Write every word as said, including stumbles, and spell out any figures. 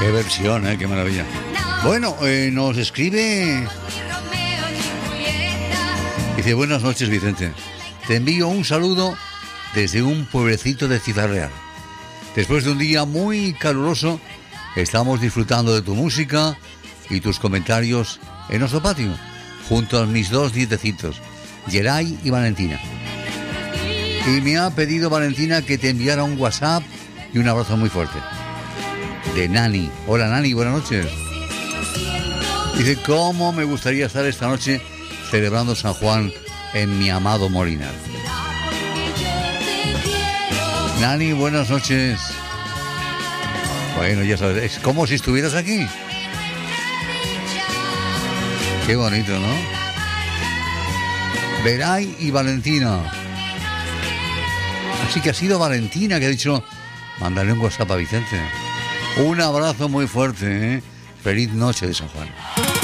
Qué versión, ¿eh? Qué maravilla. Bueno, eh, nos escribe... Dice, buenas noches, Vicente. Te envío un saludo desde un pueblecito de Ciudad Real. Después de un día muy caluroso, estamos disfrutando de tu música y tus comentarios en nuestro patio, junto a mis dos nietecitos, Geray y Valentina. Y me ha pedido Valentina que te enviara un WhatsApp y un abrazo muy fuerte. De Nani. Hola, Nani, buenas noches. Dice, ¿cómo me gustaría estar esta noche celebrando San Juan en mi amado Molinar? Nani, buenas noches. Bueno, ya sabes, es como si estuvieras aquí. Qué bonito, ¿no? Geray y Valentina. Así que ha sido Valentina que ha dicho, mándale un WhatsApp a Vicente. Un abrazo muy fuerte, ¿eh? Feliz noche de San Juan.